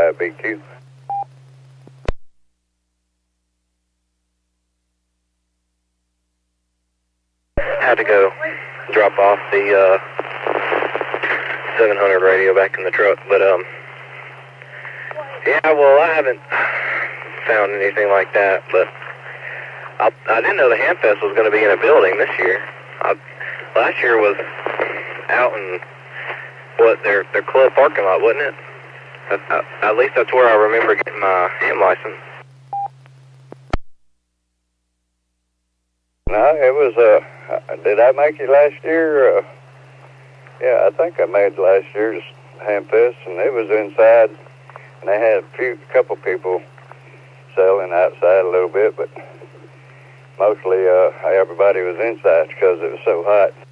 5BQ. Had to go drop off the 700 radio back in the truck, but yeah, well, I haven't found anything like that, but I didn't know the Hamfest was going to be in a building this year. Last year was out in their club parking lot, wasn't it? At least that's where I remember getting my ham license. No, it was, did I make it last year? Yeah, I think I made last year's Hamfest, and it was inside, and they had a couple people selling outside a little bit, but mostly everybody was inside because it was so hot.